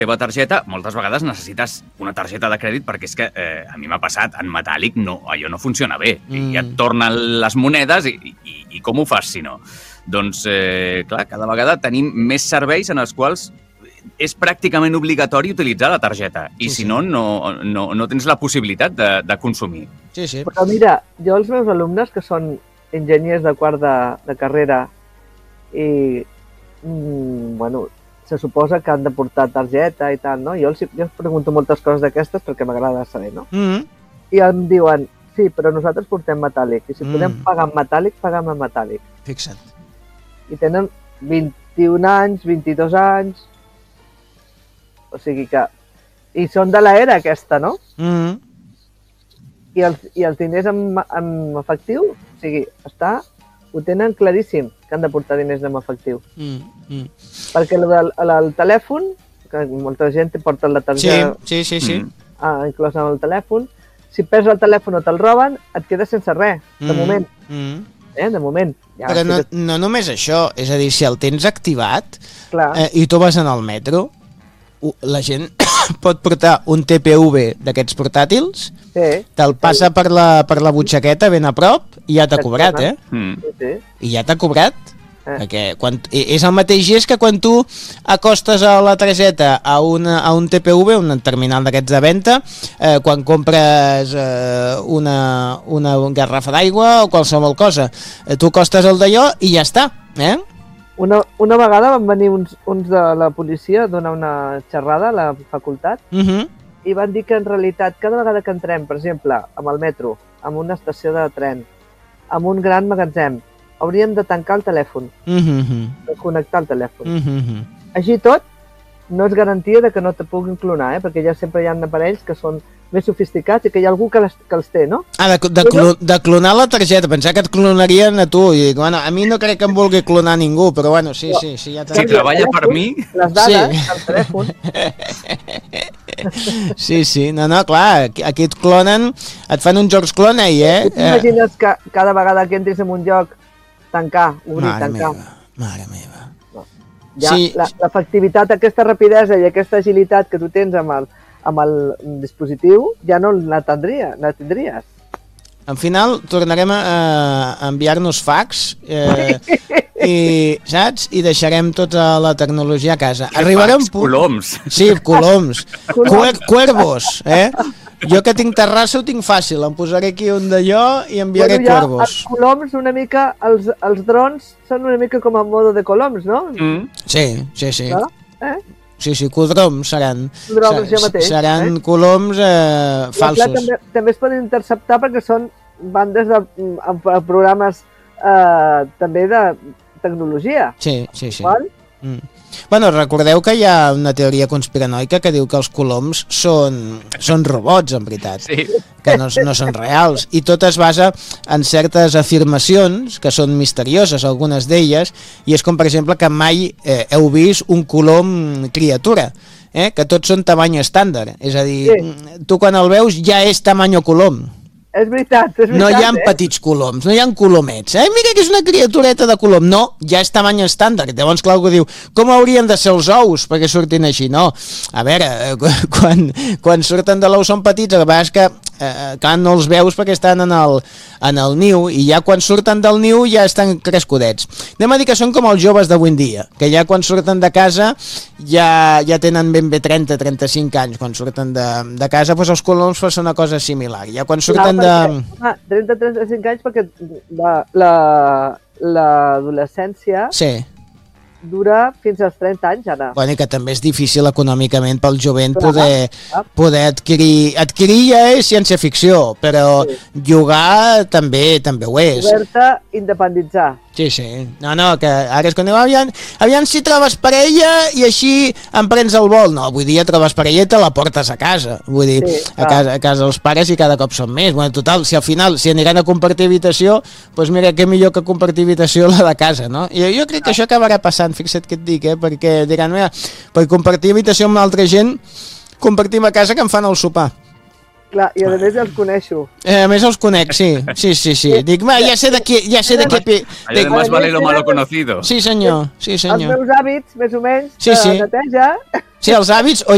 teva targeta, moltes vegades necessites una targeta de crèdit perquè és que a mi m'ha passat, en metàl·lic allò no funciona bé. I et tornen les monedes i com ho fas si no? Doncs, clar, cada vegada tenim més serveis en els quals és pràcticament obligatori utilitzar la targeta i si no tens la possibilitat de consumir. Sí, sí. Però mira, jo els meus alumnes que són enginyers de quart de carrera i, bueno, se suposa que han de portar targeta i tal, no? Jo els pregunto moltes coses d'aquestes perquè m'agrada saber, no? I em diuen, sí, però nosaltres portem metàl·lic i si podem pagar en metàl·lic, paguem en metàl·lic. Fixa't. I tenen 21 anys, 22 anys, o sigui que... I són de l'era aquesta, no? I els diners en efectiu, o sigui, ho tenen claríssim, que han de portar diners en efectiu. Perquè el telèfon, que molta gent porta la targeta inclosa en el telèfon, si perds el telèfon o te'l roben, et quedes sense res, de moment. De moment. Però no només això, és a dir, si el tens activat i tu vas en el metro, la gent pot portar un TPV d'aquests portàtils, te'l passa per la butxaqueta ben a prop i ja t'ha cobrat, I ja t'ha cobrat. Perquè és el mateix gest que quan tu acostes a la targeta a un TPV, un terminal d'aquests de venda, quan compres una garrafa d'aigua o qualsevol cosa. Tu acostes el d'allò i ja està, Una vegada van venir uns de la policia a donar una xerrada a la facultat i van dir que en realitat cada vegada que entrem, per exemple, amb el metro, amb una estació de tren, amb un gran magatzem, hauríem de tancar el telèfon, desconnectar el telèfon. Així tot, no és garantia de que no te puguin clonar, perquè ja sempre hi ha aparells que són més sofisticats i que hi ha algú que els té, no? De clonar la targeta, pensar que et clonarien a tu. I dic, bueno, a mi no crec que em vulgui clonar ningú, però bueno, sí. Ja si treballa per mi... Les dades del telèfon. Sí, no, clar, aquí et clonen, et fan un George Clooney, T'imagines que cada vegada que entris en un lloc, tancar, obrir, tancar. Mare meva. Ja, l'efectivitat, aquesta rapidesa i aquesta agilitat que tu tens amb el dispositiu, ja no la tindries. Al final tornarem a enviar-nos fax saps? I deixarem tota la tecnologia a casa. Arribarem coloms. Sí, coloms. Cuervos, Jo que tinc terrassa ho tinc fàcil, em posaré aquí un d'allò i enviaré cuervos. Els coloms una mica, els drons són una mica com a modo de coloms, no? Sí. Sí, codroms seran. Codroms ja mateix. Seran coloms falsos. També es poden interceptar perquè són bandes de programes també de tecnologia. Sí. Bueno, recordeu que hi ha una teoria conspiranoica que diu que els coloms són robots, en veritat, que no són reals, i tot es basa en certes afirmacions que són misterioses, algunes d'elles, i és com, per exemple, que mai heu vist un colom criatura, que tots són tamany estàndard, és a dir, tu quan el veus ja és tamany colom. És veritat. No hi ha petits coloms, no hi ha colomets. Mira que és una criatureta de colom. No, ja és tamany estàndard. Llavors, clar, algú diu, com haurien de ser els ous perquè surtin així? No, a veure, quan surten de l'ou són petits, el que passa és que clar, no els veus perquè estan en el niu, i ja quan surten del niu ja estan crescudets. Anem a dir que són com els joves d'avui en dia, que ja quan surten de casa ja tenen ben bé 30-35 anys. Quan surten de casa, doncs els coloms fan una cosa similar. Ja quan surten 30-35 anys perquè l'adolescència dura fins als 30 anys, ara. Bueno, i que també és difícil econòmicament pel jovent poder adquirir ja és ciència-ficció, però jugar també ho és. Poder-te independitzar. Sí. No, que ara és quan diu, aviam si trobes parella i així em prens el vol. No, vull dir, trobes parella i te la portes a casa. Vull dir, a casa els pares i cada cop són més. Bueno, total, si al final aniran a compartir habitació, doncs mira, què millor que compartir habitació la de casa, no? I jo crec que això acabarà passant, fixa't què et dic, perquè diran, mira, per compartir habitació amb altra gent, compartim a casa que em fan el sopar. Clar, i a més els coneixo. A més els conec, sí. Dic, ja sé de qui... Además vale lo malo conocido. Sí, senyor. Els meus hàbits, més o menys, de neteja. Sí, els hàbits...